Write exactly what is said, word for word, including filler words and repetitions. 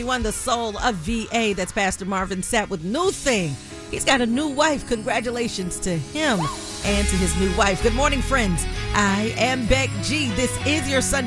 One, the soul of V A. That's Pastor Marvin Sapp with New Thing. He's got a new wife. Congratulations to him and to his new wife. Good morning, friends. I am Beck G. This is your Sunday